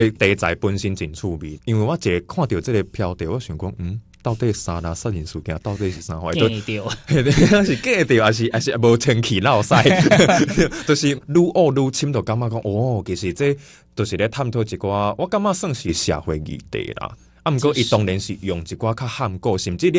题材本身真趣味，因为我一个看到这个标题，我想讲，到底杀人杀人事件到底是啥话？ 假掉， 是假掉，还是无清气闹塞？就是愈恶愈深，就感觉讲，其实这就是咧探讨一寡，我感觉算是社会议题啦。啊，毋过伊当然是用一寡较含糊，甚至